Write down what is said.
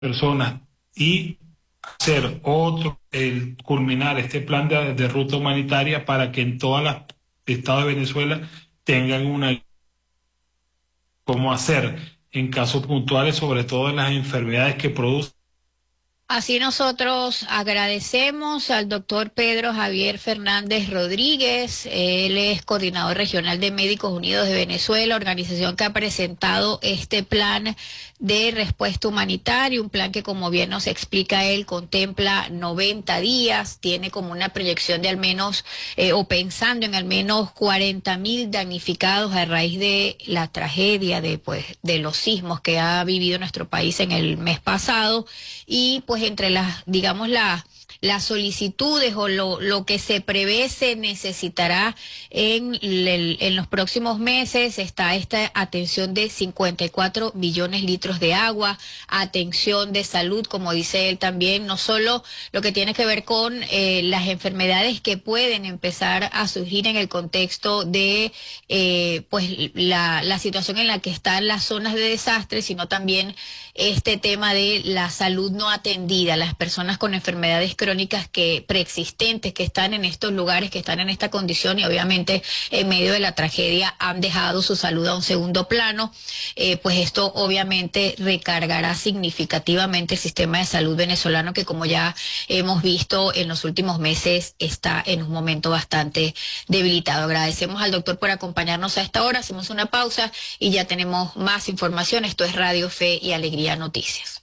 personas y hacer otro, el culminar este plan de ruta humanitaria para que en todos los estados de Venezuela tengan una cómo hacer en casos puntuales, sobre todo en las enfermedades que producen. Así nosotros agradecemos al doctor Pedro Javier Fernández Rodríguez. Él es coordinador regional de Médicos Unidos de Venezuela, organización que ha presentado este plan de respuesta humanitaria, un plan que, como bien nos explica él, contempla 90 días, tiene como una proyección de al menos, o pensando en al menos 40.000 damnificados a raíz de la tragedia de los sismos que ha vivido nuestro país en el mes pasado. Y pues entre las solicitudes o lo que se prevé se necesitará en los próximos meses está esta atención de 54 billones litros de agua, atención de salud, como dice él también, no solo lo que tiene que ver con las enfermedades que pueden empezar a surgir en el contexto de pues la situación en la que están las zonas de desastre, sino también este tema de la salud no atendida, las personas con enfermedades crónicas que preexistentes que están en estos lugares, que están en esta condición y obviamente en medio de la tragedia han dejado su salud a un segundo plano. Pues esto obviamente recargará significativamente el sistema de salud venezolano que, como ya hemos visto en los últimos meses, está en un momento bastante debilitado. Agradecemos al doctor por acompañarnos a esta hora, hacemos una pausa y ya tenemos más información. Esto es Radio Fe y Alegría Noticias.